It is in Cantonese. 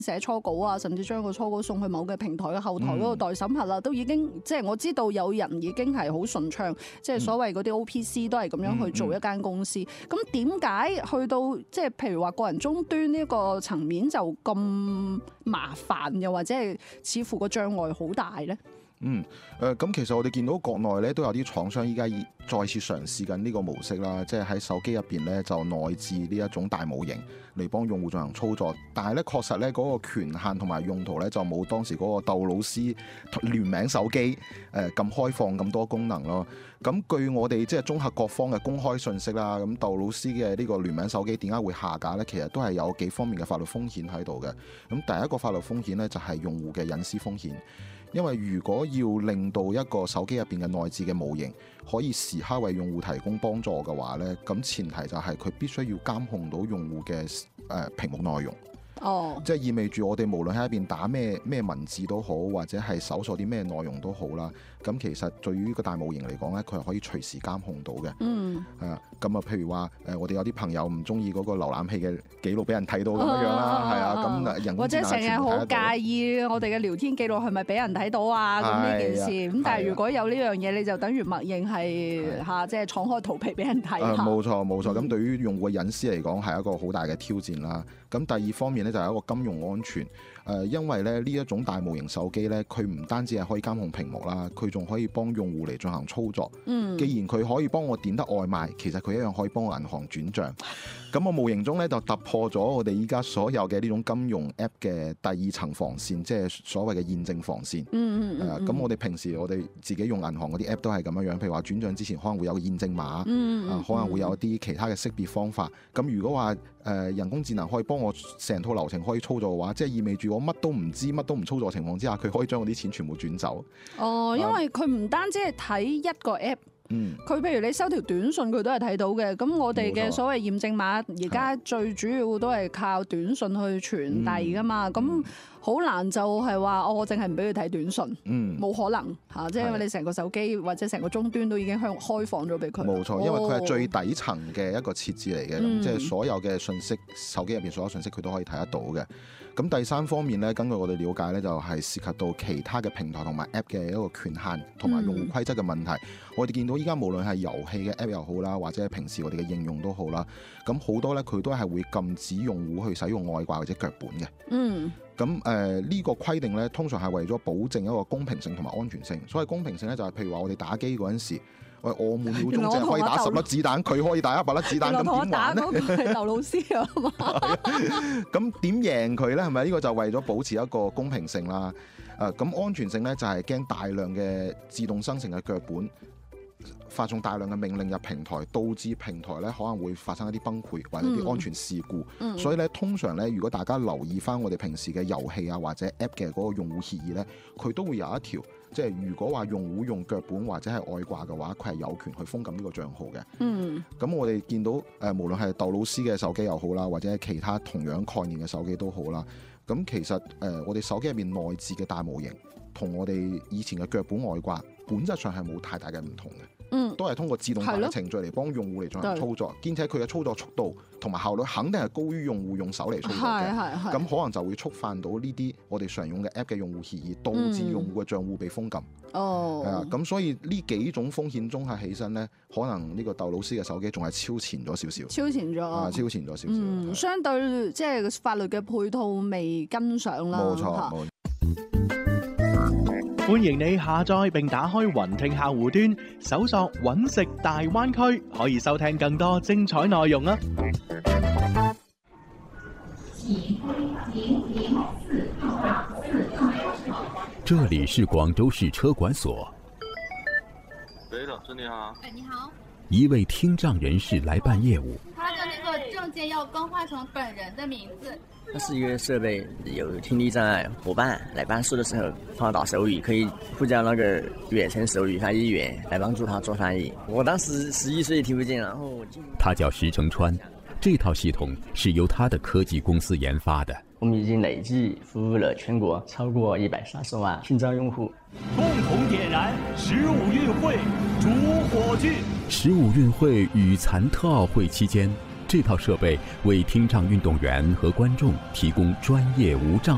寫初稿啊，甚至將個初稿送去某嘅平台嘅後台嗰度待審核啦，都已經即係我知道有人已經係好順暢，即係所謂嗰啲 OPC 都係咁樣去做一間公司。咁點解去到即係譬如話個人終端呢個層面就咁麻煩，又或者係似乎個障礙好大咧？ 咁其實我哋見到國內咧都有啲廠商依家再次嘗試緊呢個模式啦，即係喺手機入邊咧就內置呢一種大模型嚟幫用戶進行操作，但係咧確實咧嗰個權限同埋用途咧就冇當時嗰個竇老師聯名手機咁開放咁多功能咯。咁據我哋即係綜合各方嘅公開信息啦，咁竇老師嘅呢個聯名手機點解會下架咧？其實都係有幾方面嘅法律風險喺度嘅。咁第一個法律風險咧就係用戶嘅隱私風險。因為如果要令到一個手機入邊嘅內置嘅模型可以時刻為用戶提供幫助嘅話呢，咁前提就係佢必須要監控到用戶嘅屏幕內容。即係意味住我哋無論喺一邊打咩文字都好，或者係搜索啲咩內容都好啦。咁其實對於個大模型嚟講咧，佢係可以隨時監控到嘅。咁啊，譬如話我哋有啲朋友唔中意嗰個瀏覽器嘅記錄俾人睇到咁樣啦，係啊，咁人工智能或者成日好介意我哋嘅聊天記錄係咪俾人睇到啊？咁呢件事咁，但係如果有呢樣嘢，你就等於默認係嚇，即係敞開肚皮俾人睇下。 冇錯冇錯，咁對於用戶嘅隱私嚟講係一個好大嘅挑戰啦。咁第二方面咧就係一個金融安全。因為咧呢一種大模型手機咧，佢唔單止係可以監控屏幕啦，佢仲可以幫用戶嚟進行操作。既然佢可以幫我點得外賣，其實佢一樣可以幫我銀行轉帳。咁我無形中咧就突破咗我哋依家所有嘅呢種金融 App 嘅第二層防線，即係所謂嘅驗證防線。咁我哋平時我哋自己用銀行嗰啲 App 都係咁樣樣，譬如話轉帳之前可能會有個驗證碼，可能會有一啲其他嘅識別方法。咁如果話人工智能可以幫我成套流程可以操作嘅話，即係意味住我乜都唔知、乜都唔操作嘅情況之下，佢可以將我啲錢全部轉走。 因為佢唔單止係睇一個 app，佢譬如你收條短信，佢都係睇到嘅。咁我哋嘅所謂驗證碼，而家最主要都係靠短信去傳遞噶嘛。咁好難就係話我淨係唔俾佢睇短信，冇可能嚇，即係因為你成個手機或者成個終端都已經開放咗俾佢。 冇錯，因為佢係最底層嘅一個設置嚟嘅，即係所有嘅信息，手機入邊所有信息佢都可以睇得到嘅。咁第三方面咧，根據我哋了解咧，就係涉及到其他嘅平台同埋 App 嘅一個權限同埋用戶規則嘅問題。我哋見到依家無論係遊戲嘅 App 又好啦，或者係平時我哋嘅應用都好啦，咁好多咧佢都係會禁止用戶去使用外掛或者腳本嘅。咁呢個規定咧，通常係為咗保證一個公平性同埋安全性。所謂公平性咧，就係譬如話我哋打機嗰陣時，我每秒鐘淨係可以打10粒子彈，佢可以打100粒子彈，咁點玩咧？ 係劉老師啊嘛。 咁點贏佢咧？係咪呢個就為咗保持一個公平性啦？咁安全性咧就係驚大量嘅自動生成嘅腳本發送大量嘅命令入平台，導致平台咧可能會發生一啲崩潰或者啲安全事故。所以咧，通常咧，如果大家留意翻我哋平時嘅遊戲啊或者 App 嘅嗰個用戶協議咧，佢都會有一條，即係如果話用戶用腳本或者係外掛嘅話，佢係有權去封禁呢個帳號嘅。咁我哋見到無論係竇老師嘅手機又好啦，或者係其他同樣概念嘅手機都好啦。咁其實我哋手機入面內置嘅大模型同我哋以前嘅腳本外掛本質上係冇太大嘅唔同嘅，都係通過自動化嘅程序嚟幫用戶嚟進行操作，兼且佢嘅操作速度同埋效率肯定係高於用戶用手嚟操作嘅。咁可能就會觸犯到呢啲我哋常用嘅 App 嘅用戶協議，導致用戶嘅帳戶被封禁。咁所以呢幾種風險綜合起身呢，可能呢個竇老師嘅手機仲係超前咗少少。超前咗少少。 相對即係法律嘅配套未跟上啦。 冇錯。 歡迎你下載並打開雲聽客戶端，搜索揾食大灣區，可以收聽更多精彩內容啊！ 這裡是廣州市車管所。 喂，老師你好。 你好。 一位聽障人士來辦業務。 他的那個證件要更換成本人的名字。 它是一個設備，有聽力障礙夥伴來辦事的時候放到手語，可以呼叫那個遠程手語翻譯員來幫助他做翻譯。我當時11歲聽不見，然後他叫石成川，這套系統是由他的科技公司研發的。 我們已經累計服務了全國超過130萬聽障用戶。 共同點燃15運會主火炬。 15運會與殘特奧會期間，這套設備為聽障運動員和觀眾提供專業無障